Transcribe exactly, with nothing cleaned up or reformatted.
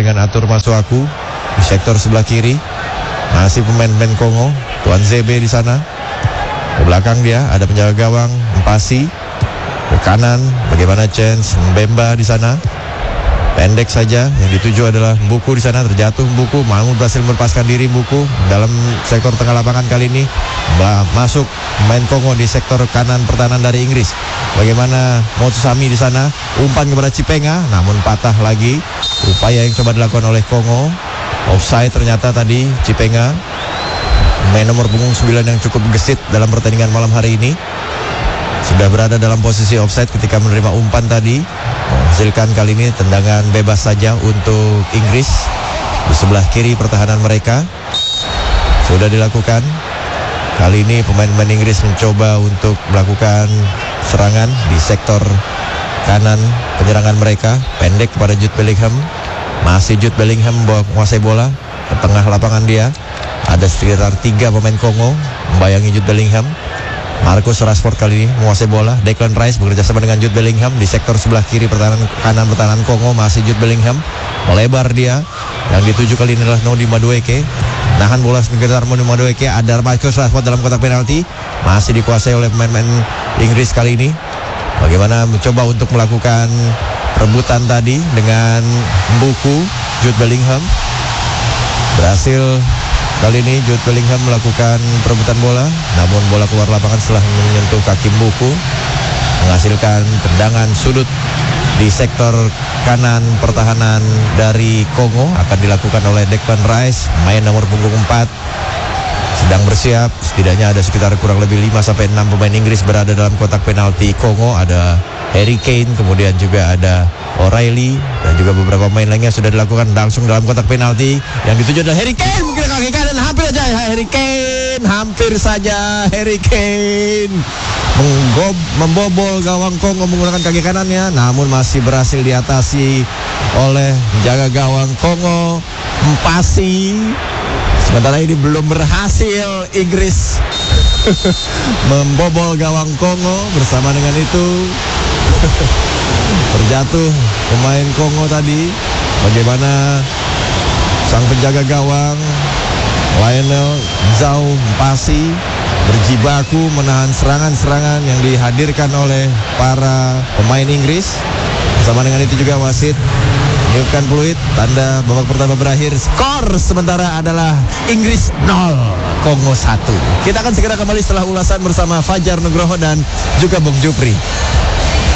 dengan Atur Masuaku di sektor sebelah kiri. Masih pemain-pemain Kongo, Tuan Zebe di sana. Ke belakang dia ada penjaga gawang Mpasi. Ke kanan bagaimana chance Mbemba di sana. Pendek saja, yang dituju adalah Mbuku di sana, terjatuh Mbuku, namun berhasil melepaskan diri Mbuku dalam sektor tengah lapangan kali ini. Masuk main Kongo di sektor kanan pertahanan dari Inggris. Bagaimana Motsami di sana, umpan kepada Cipenga, namun patah lagi. Upaya yang coba dilakukan oleh Kongo, offside ternyata tadi Cipenga, main nomor punggung sembilan yang cukup gesit dalam pertandingan malam hari ini. Sudah berada dalam posisi offside ketika menerima umpan tadi, menghasilkan kali ini tendangan bebas saja untuk Inggris di sebelah kiri pertahanan mereka. Sudah dilakukan. Kali ini pemain-pemain Inggris mencoba untuk melakukan serangan di sektor kanan penyerangan mereka. Pendek kepada Jude Bellingham. Masih Jude Bellingham menguasai bola ke tengah lapangan dia. Ada sekitar tiga pemain Kongo membayangi Jude Bellingham. Marcus Rashford kali ini menguasai bola. Declan Rice bekerja sama dengan Jude Bellingham di sektor sebelah kiri pertahanan kanan pertahanan Kongo. Masih Jude Bellingham, melebar dia. Yang dituju kali ini adalah Noni Madueke. Nahan bola sekitar Noni Madueke. Ada Marcus Rashford dalam kotak penalti. Masih dikuasai oleh pemain-pemain Inggris kali ini. Bagaimana mencoba untuk melakukan rebutan tadi dengan Mbuku. Jude Bellingham berhasil. Kali ini Jude Bellingham melakukan perebutan bola, namun bola keluar lapangan setelah menyentuh kaki Mbuku, menghasilkan tendangan sudut di sektor kanan pertahanan dari Kongo. Akan dilakukan oleh Declan Rice, main nomor punggung empat, sedang bersiap. Setidaknya ada sekitar kurang lebih lima sampai enam pemain Inggris berada dalam kotak penalti Kongo. Ada Harry Kane, kemudian juga ada O'Reilly, dan juga beberapa pemain lainnya sudah dilakukan langsung dalam kotak penalti. Yang dituju adalah Harry Kane, mungkin kaki kanan, hampir saja Harry Kane, hampir saja Harry Kane Menggob, membobol gawang Kongo menggunakan kaki kanannya, namun masih berhasil diatasi oleh penjaga gawang Kongo, Mpasi. Sementara ini belum berhasil Inggris membobol gawang Kongo. Bersama dengan itu terjatuh pemain Kongo tadi. Bagaimana sang penjaga gawang Lionel Zhao Mpasi berjibaku menahan serangan-serangan yang dihadirkan oleh para pemain Inggris. Bersama dengan itu juga wasit meniupkan peluit, tanda babak pertama berakhir. Skor sementara adalah Inggris nol, Kongo satu. Kita akan segera kembali setelah ulasan bersama Fajar Nugroho dan juga Bung Jupri.